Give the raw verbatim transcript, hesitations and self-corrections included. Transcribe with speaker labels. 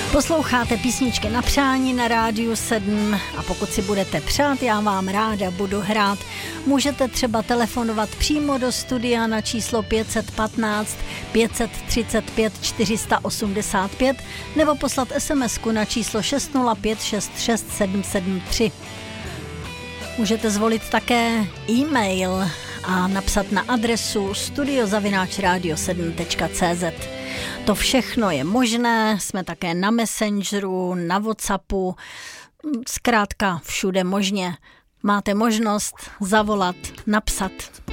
Speaker 1: Posloucháte písničky na přání na Rádiu sedm a pokud si budete přát, já vám ráda budu hrát. Můžete třeba telefonovat přímo do studia na číslo pět jedna pět, pět tři pět, čtyři osm pět nebo poslat SMSku na číslo šest nula pět šest šest sedm sedm tři. Můžete zvolit také e-mail a napsat na adresu studio zavináč radio sedm tečka cé zet. To všechno je možné, jsme také na Messengeru, na WhatsAppu, zkrátka všude možně. Máte možnost zavolat, napsat.